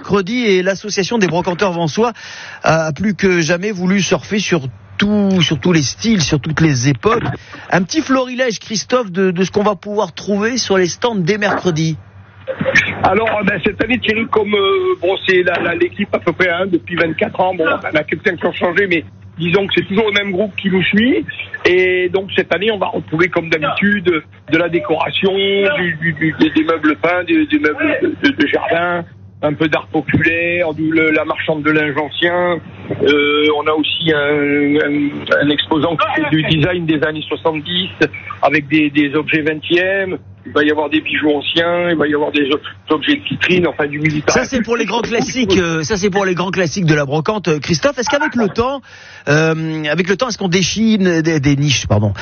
mercredi et l'association des brocanteurs vansois a plus que jamais voulu surfer sur tous les styles, sur toutes les époques. Un petit florilège, Christophe, de ce qu'on va pouvoir trouver sur les stands dès mercredi. Alors, cette année, Thierry, comme c'est l'équipe à peu près depuis 24 ans, on a quelqu'un qui a changé, mais disons que c'est toujours le même groupe qui nous suit. Et donc, cette année, on va retrouver, comme d'habitude, de la décoration, des meubles peints, des meubles de jardin, un peu d'art populaire, la marchande de linge ancien. On a aussi un exposant qui fait du design des années 70 avec des objets 20e. Il va y avoir des bijoux anciens, il va y avoir des objets de vitrine, enfin du militaire. Ça c'est pour les grands classiques. Ça c'est pour les grands classiques de la brocante. Christophe, est-ce qu'avec le temps, est-ce qu'on déchine des niches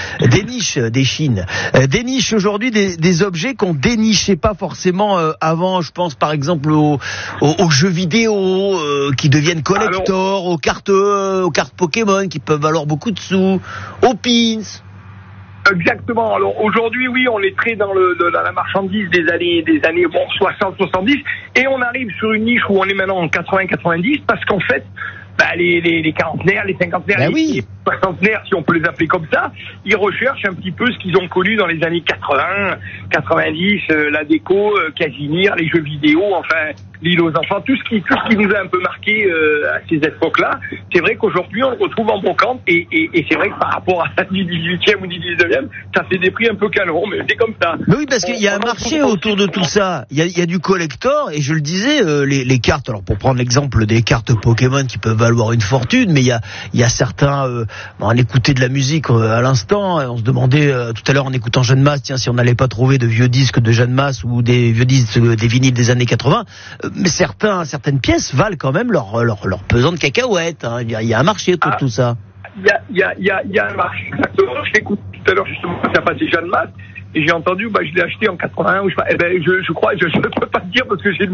aujourd'hui, des objets qu'on dénichait pas forcément avant. Je pense par exemple aux jeux vidéo qui deviennent collector, aux cartes Pokémon qui peuvent valoir beaucoup de sous, aux pins. Exactement. Alors aujourd'hui, oui, on est très dans la marchandise des années 60-70 et on arrive sur une niche où on est maintenant en 80-90 parce qu'en fait, les quarantenaires, les cinquantenaires, les soixantenaires, si on peut les appeler comme ça, ils recherchent un petit peu ce qu'ils ont connu dans les années 80, 90, la déco, Casimir, les jeux vidéo, enfin, l'île aux enfants, tout ce qui nous a un peu marqué à ces époques-là. C'est vrai qu'aujourd'hui, on le retrouve en brocante et c'est vrai que par rapport à du 18e ou du 19e, ça fait des prix un peu caloraux, mais c'est comme ça. Mais oui, parce qu'il y a un marché autour de tout ça. Il y a du collector et je le disais, les cartes, alors pour prendre l'exemple des cartes Pokémon qui peuvent valoir une fortune, mais il y a certains, on écoutait de la musique à l'instant, on se demandait tout à l'heure en écoutant Jeanne Masse, tiens, si on n'allait pas trouver de vieux disques de Jeanne Masse ou des vieux disques des vinyles des années 80, mais certaines pièces valent quand même leur pesant de cacahuètes, hein. Il y a un marché autour de tout ça. Il y a un marché, exactement. Je t'écoute tout à l'heure justement, ça passé Jeanne Masse. Et j'ai entendu, je l'ai acheté en 81 ou je crois, je ne peux pas te dire parce que j'ai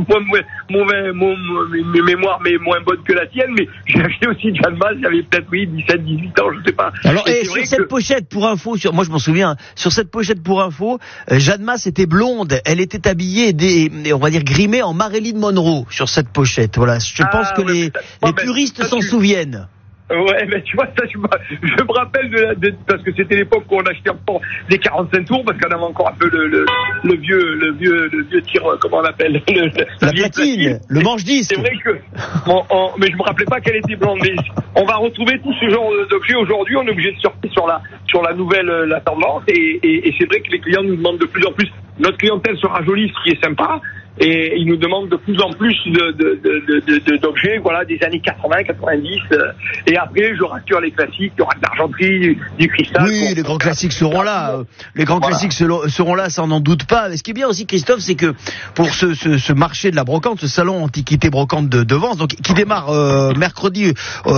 mes mémoires mais moins bonnes que la tienne, mais j'ai acheté aussi Jeanne Masse, j'avais peut-être 17, 18 ans, je sais pas. Alors, et sur cette pochette pour info, moi je m'en souviens, sur cette pochette pour info, Jeanne Masse était blonde, elle était habillée on va dire grimée en Marilyn Monroe sur cette pochette. Voilà, je pense que les puristes s'en souviennent. Ouais, mais tu vois, ça, je me rappelle parce que c'était l'époque où on achetait encore des 45 tours, parce qu'on avait encore un peu le vieux tir, comment on appelle, la platine, le manche-disque. C'est vrai que, mais je me rappelais pas qu'elle était blonde, mais on va retrouver tout ce genre d'objets aujourd'hui, on est obligé de surfer sur la nouvelle, la tendance, et c'est vrai que les clients nous demandent de plus en plus. Notre clientèle se rajeunit, ce qui est sympa. Et ils nous demandent de plus en plus d'objets, voilà, des années 80, 90. Et après, je rassure les classiques, il y aura de l'argenterie, du cristal. Oui, les grands classiques seront là. Les grands classiques seront là, ça on n'en doute pas. Mais ce qui est bien aussi, Christophe, c'est que pour ce marché de la brocante, ce salon antiquité brocante de Vence, donc qui démarre mercredi,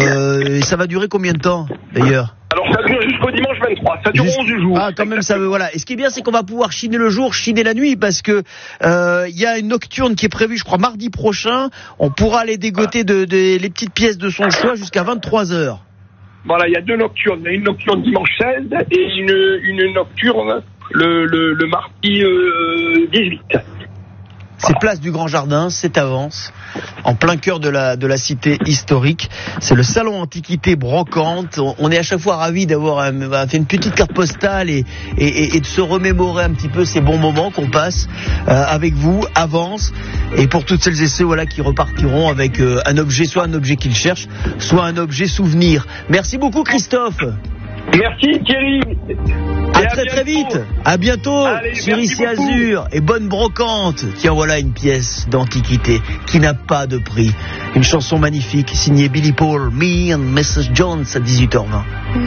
ça va durer combien de temps d'ailleurs? Alors ça dure jusqu'au dimanche 23, ça dure 11 jours. Ah, quand même, ça veut, voilà. Et ce qui est bien, c'est qu'on va pouvoir chiner le jour, chiner la nuit, parce que il y a une nocturne qui est prévue, je crois, mardi prochain. On pourra aller dégoter les petites pièces de son choix jusqu'à 23h. Voilà, il y a deux nocturnes. Il y a une nocturne dimanche 16 et une nocturne le mardi 18. C'est place du Grand Jardin, c'est à Vence, en plein cœur de la cité historique. C'est le salon antiquité brocante. On est à chaque fois ravis d'avoir fait une petite carte postale et de se remémorer un petit peu ces bons moments qu'on passe avec vous à Vence. Et pour toutes celles et ceux qui repartiront avec un objet, soit un objet qu'ils cherchent, soit un objet souvenir. Merci beaucoup Christophe. Merci Thierry. À très vite. À bientôt. Allez, sur Ici Azur et bonne brocante. Tiens, voilà une pièce d'antiquité qui n'a pas de prix. Une chanson magnifique signée Billy Paul, Me and Mrs. Jones à 18h20.